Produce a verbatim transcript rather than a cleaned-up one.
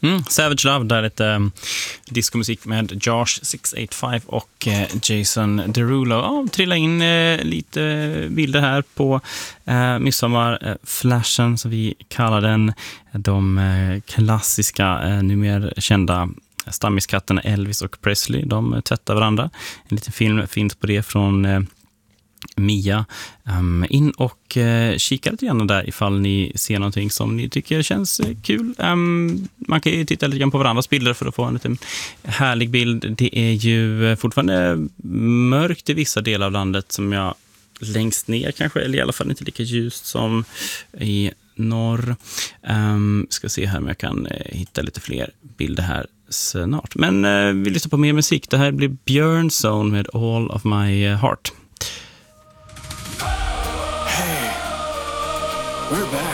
Mm, Savage Love, där lite um, diskomusik med Josh sex åtta fem och uh, Jason Derulo. Ja, trilla in uh, lite bilder här på uh, midsommarflashen, uh, som vi kallar den. De uh, klassiska, uh, numera kända stammiskatterna Elvis och Presley, de uh, tvättar varandra. En liten film finns på det från uh, Mia. Um, in och uh, kika lite grann där ifall ni ser någonting som ni tycker känns uh, kul. Um, man kan ju titta lite grann på varandras bilder för att få en liten härlig bild. Det är ju uh, fortfarande mörkt i vissa delar av landet, som jag längst ner kanske, eller i alla fall inte lika ljust som i norr. Um, ska se här om jag kan uh, hitta lite fler bilder här snart. Men uh, vi lyssnar på mer musik. Det här blir Björn Zone med All of My uh, Heart. We're back.